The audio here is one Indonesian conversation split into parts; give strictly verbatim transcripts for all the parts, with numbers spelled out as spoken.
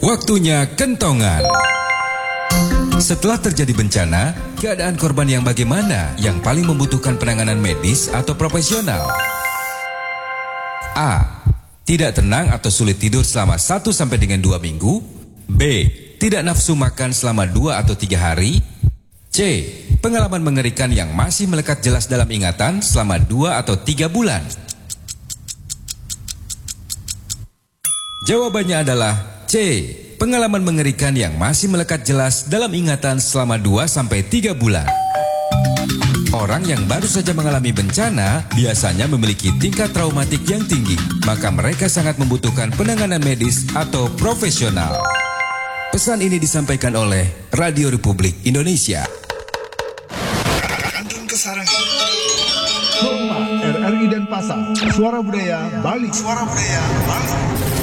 Waktunya kentongan. Setelah terjadi bencana, keadaan korban yang bagaimana yang paling membutuhkan penanganan medis atau profesional? A. Tidak tenang atau sulit tidur selama satu sampai dengan dua minggu. B. Tidak nafsu makan selama dua atau tiga hari. C. Pengalaman mengerikan yang masih melekat jelas dalam ingatan selama dua atau tiga bulan. Jawabannya adalah C. Pengalaman mengerikan yang masih melekat jelas dalam ingatan selama dua sampai tiga bulan. Orang yang baru saja mengalami bencana biasanya memiliki tingkat traumatik yang tinggi, maka mereka sangat membutuhkan penanganan medis atau profesional. Pesan ini disampaikan oleh Radio Republik Indonesia. Hormat R R I dan Pasar, Suara Budaya Bali. Suara Budaya Bali.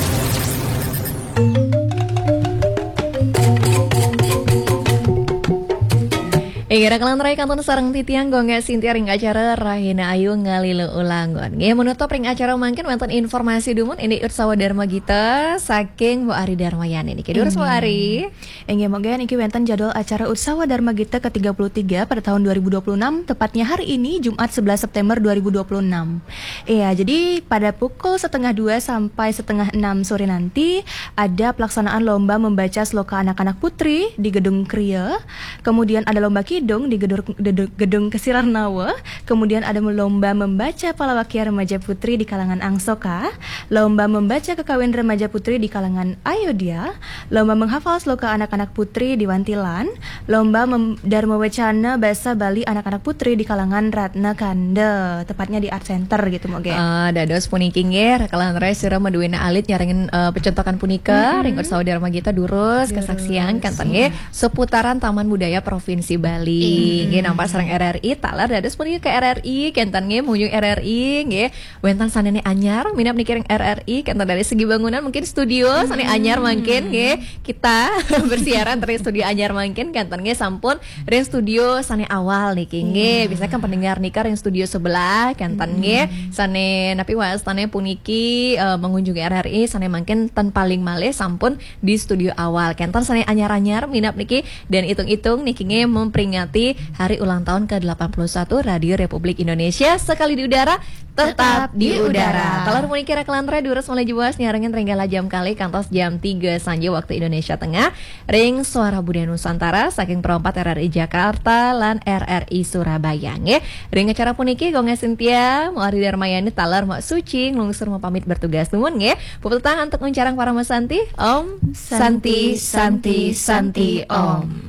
Ira kelantarai kanton sarang titiang gongga sintia ring acara Rahina Ayu ngalilu ulangon. Nge menutup ring acara mangkin wonten informasi dumun ini Ursawa Dharma Gita saking Bu Ari Darmayani niki. Durus Bu Ari. Nggih monggo niki wonten jadwal acara Ursawa Dharma Gita ke tiga puluh tiga pada tahun dua ribu dua puluh enam tepatnya hari ini Jumat sebelas September dua ribu dua puluh enam. Iya, jadi pada pukul setengah dua sampai setengah enam sore nanti ada pelaksanaan lomba membaca sloka anak-anak putri di Gedung Kria. Kemudian ada lomba dong di gedung, gedung Kesirar Nawa. Kemudian ada lomba membaca Palawakia Remaja Putri di kalangan Angsoka, lomba membaca Kekawin Remaja Putri di kalangan Ayodhya, lomba menghafal sloka anak-anak putri di Wantilan, lomba Dharma Wacana Bahasa Bali anak-anak putri di kalangan Ratna Kanda, tepatnya di Art Center gitu moge. Uh, dados puniki nggih rekalan res sira maduwena alit nyarengin uh, pecontokan punika mm-hmm. ring Ursawa Dharma Gita durus kesaksian kanton nggih seputaran Taman Budaya Provinsi Bali. Nggih nampak sareng R R I talar dados punika ke R R I kentan nggih munjung R R I nggih wentan sanene anyar minap niki R R I kentan dari segi bangunan mungkin studio sane anyar mangkin nggih kita bersiaran dari studio anyar mangkin kentan nggih sampun ring studio sane awal niki nggih bisa kan pendengar nika ring studio sebelah kentan nggih sane napi wastane puniki uh, mengunjungi R R I sane mangkin ten paling malih sampun di studio awal kentan sane anyar-anyar minap niki dan itung-itung niki nggih memperingati hari ulang tahun ke delapan puluh satu Radio Republik Indonesia sekali di udara tetap di udara. Kalau mau kira kelantre durus mulai jelas nyarengin ringgala jam kali kantos jam tiga sanje waktu Indonesia Tengah ring Suara Budaya Nusantara saking perempat R R I Jakarta lan R R I Surabaya nggih. Ring acara puniki gonga Sintia mau Ari Darmayani talar mau suci nglungsur mau pamit bertugas nuwun nggih. Puput tangan untuk nguncarang para mesanti Om Santi Santi Santi Om.